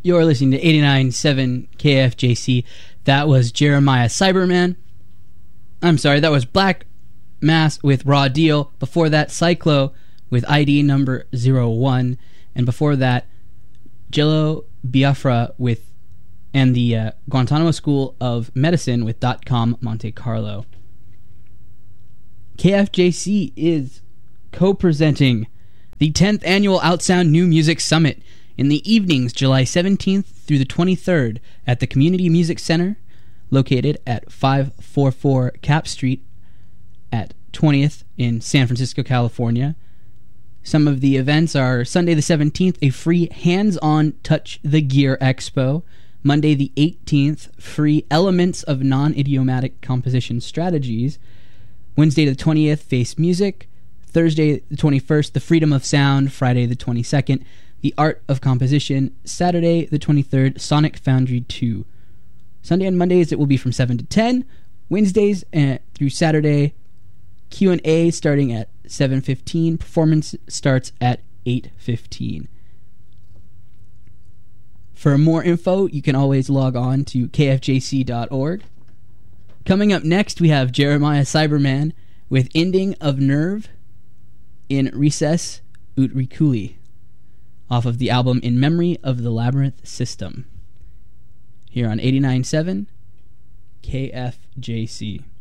You're listening to 89.7 KFJC. That was Jeremiah Cyberman. I'm sorry, that was Black Mass with Raw Deal. Before that, Cyclo with ID number 01. And before that, Jello Biafra and the Guantanamo School of Medicine with .com Monte Carlo. KFJC is co-presenting the 10th Annual Outsound New Music Summit in the evenings, July 17th through the 23rd at the Community Music Center, located at 544 Cap Street at 20th in San Francisco, California. Some of the events are Sunday the 17th, a free hands-on Touch the Gear Expo. Monday the 18th, free Elements of Non-Idiomatic Composition Strategies. Wednesday the 20th, Face Music. Thursday the 21st, The Freedom of Sound. Friday the 22nd, The Art of Composition. Saturday the 23rd, Sonic Foundry 2. Sunday and Mondays it will be from 7 to 10. Wednesdays through Saturday, Q&A starting at 7:15. Performance starts at 8:15. For more info, you can always log on to kfjc.org. Coming up next, we have Jeremiah Cyberman with Ending of Nerve in Recess Ut Riculi, off of the album In Memory of the Labyrinth System, here on 89.7 KFJC.